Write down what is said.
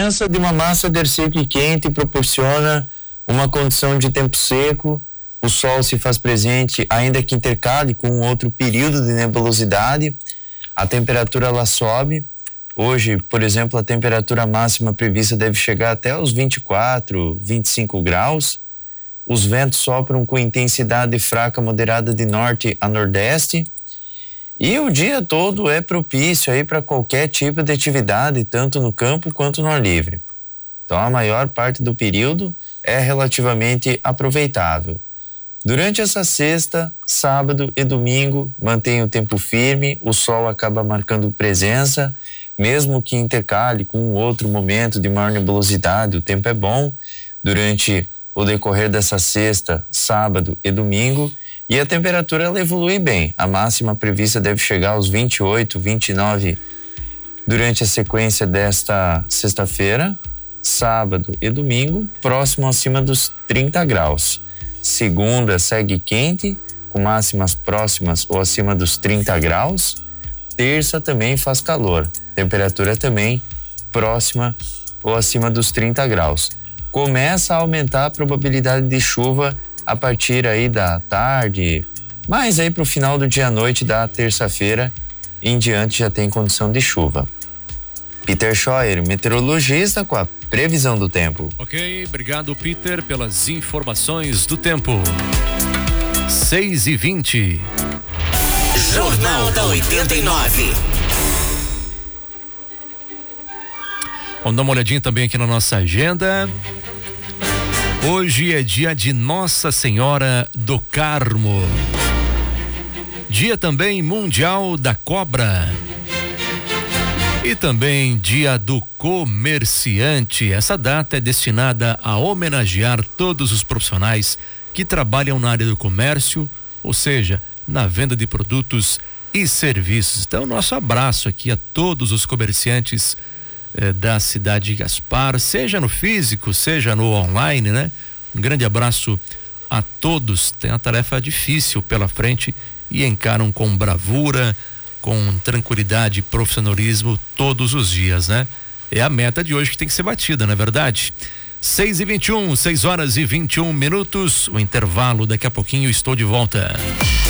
presença de uma massa de ar seco e quente proporciona uma condição de tempo seco. O sol se faz presente, ainda que intercale com outro período de nebulosidade. A temperatura ela sobe. Hoje, por exemplo, a temperatura máxima prevista deve chegar até os 24, 25 graus. Os ventos sopram com intensidade fraca moderada de norte a nordeste. E o dia todo é propício aí para qualquer tipo de atividade, tanto no campo quanto no ar livre. Então a maior parte do período é relativamente aproveitável. Durante essa sexta, sábado e domingo, mantém o tempo firme, o sol acaba marcando presença, mesmo que intercale com outro momento de maior nebulosidade, o tempo é bom durante o decorrer dessa sexta, sábado e domingo, e a temperatura ela evolui bem. A máxima prevista deve chegar aos 28, 29 durante a sequência desta sexta-feira, sábado e domingo, próximo acima dos 30 graus. Segunda segue quente, com máximas próximas ou acima dos 30 graus. Terça também faz calor, temperatura também próxima ou acima dos 30 graus. Começa a aumentar a probabilidade de chuva a partir aí da tarde, mas aí para o final do dia à noite da terça-feira em diante já tem condição de chuva. Peter Scheuer, meteorologista, com a previsão do tempo. Ok, obrigado Peter pelas informações do tempo. 6h20. Jornal da 89. Vamos dar uma olhadinha também aqui na nossa agenda. Hoje é dia de Nossa Senhora do Carmo. Dia também mundial da cobra. E também dia do comerciante. Essa data é destinada a homenagear todos os profissionais que trabalham na área do comércio, ou seja, na venda de produtos e serviços. Então, nosso abraço aqui a todos os comerciantes da cidade de Gaspar, seja no físico, seja no online, né? Um grande abraço a todos. Tem uma tarefa difícil pela frente e encaram com bravura, com tranquilidade e profissionalismo todos os dias, né? É a meta de hoje que tem que ser batida, não é verdade? 6h21, 6h21. O intervalo, daqui a pouquinho estou de volta.